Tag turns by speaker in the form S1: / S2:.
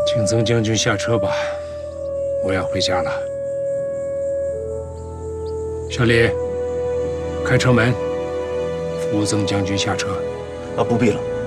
S1: 请曾将军下车吧，我要回家了。小李，开车门，扶曾将军下车。
S2: 不必了。